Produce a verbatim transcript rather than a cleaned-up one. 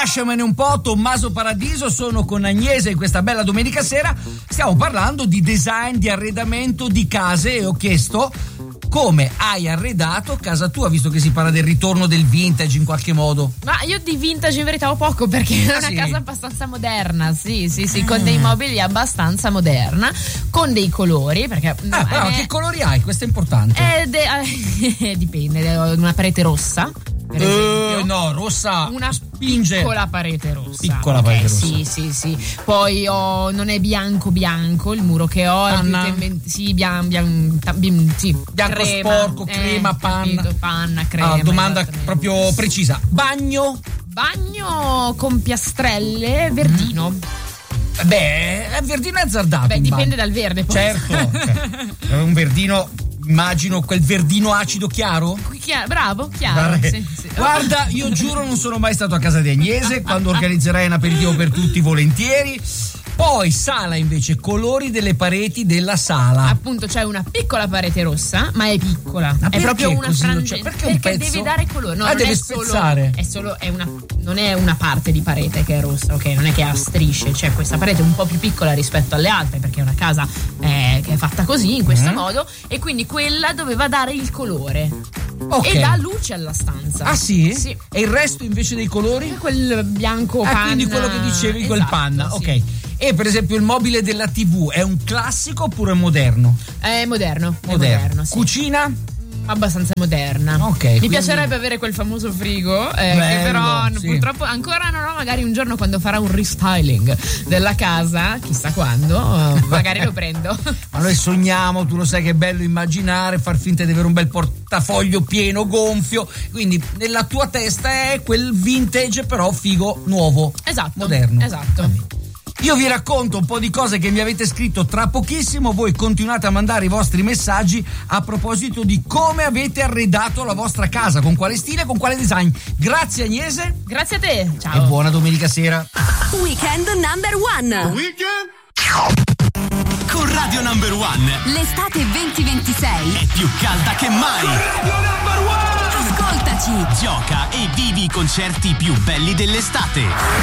lasciamene un po', Tommaso Paradiso, sono con Agnese in questa bella domenica sera, stiamo parlando di design, di arredamento di case e ho chiesto come hai arredato casa tua, visto che si parla del ritorno del vintage in qualche modo. Ma io di vintage in verità ho poco, perché è Ah, una sì? casa abbastanza moderna, sì, sì, sì, con dei mobili abbastanza moderna, con dei colori, perché... no, Ah, però eh, che colori hai? Questo è importante. eh, de- eh, dipende, ho una parete rossa, per esempio. Eh, no, rossa Una spinge. piccola parete rossa. Piccola Ok, parete rossa. Sì, sì, sì. Poi ho, non è bianco bianco il muro che ho, è più Panna? tendenza- sì, bian, bian, ta- bim- sì, Bianco crema, sporco, crema, panna. capito, panna, crema. Ah, domanda esattamente. proprio precisa. Bagno? Bagno con piastrelle, verdino. Beh, è verdino azzardato. Beh, in dipende bagno. dal verde. Poi. Certo. Cioè, un verdino, immagino quel verdino acido chiaro? Chiaro, bravo, chiaro. Guarda, Sì, sì. guarda, io giuro non sono mai stato a casa di Agnese, quando organizzerai un aperitivo per tutti volentieri. Poi sala invece, colori delle pareti della sala. Appunto c'è una piccola parete rossa, ma è piccola. Ma è proprio perché una così? frangente. Cioè, perché un pezzo? deve dare colore. No, Ah, non deve è spezzare. Solo, è solo è una non è una parte di parete che è rossa, ok? Non è che ha strisce, c'è questa parete un po' più piccola rispetto alle altre, perché è una casa eh, che è fatta così, in questo Mm. modo, e quindi quella doveva dare il colore. Ok. E dà luce alla stanza. Ah sì? Sì. E il resto invece dei colori? Quel bianco Ah, panna. quindi quello che dicevi, quel Esatto, panna, sì. ok. E per esempio il mobile della tivù è un classico oppure moderno? È moderno, è Moderno. moderno, sì. Cucina? Abbastanza moderna. Ok, Mi quindi- piacerebbe avere quel famoso frigo, eh, che Bello, però sì. purtroppo ancora non ho. Magari un giorno, quando farà un restyling della casa, chissà quando, eh, magari lo prendo. Ma noi sogniamo, tu lo sai che è bello immaginare, far finta di avere un bel portafoglio pieno, gonfio, quindi nella tua testa è quel vintage però figo, nuovo, Esatto. moderno. Esatto. Vabbè. Io vi racconto un po' di cose che mi avete scritto tra pochissimo, voi continuate a mandare i vostri messaggi a proposito di come avete arredato la vostra casa, con quale stile, con quale design. Grazie Agnese. Grazie a te. Ciao. E buona domenica sera. Weekend number one. Con Radio Number One L'estate venti ventisei. è più calda che mai. Ascoltaci. Gioca e vivi i concerti più belli dell'estate.